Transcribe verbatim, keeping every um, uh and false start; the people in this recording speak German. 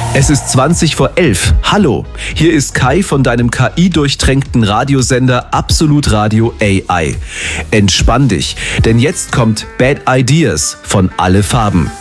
Es ist zwanzig vor elf. Hallo, hier ist Kai von deinem K I-durchtränkten Radiosender Absolut Radio A I. Entspann dich, denn jetzt kommt Bad Ideas von Alle Farben.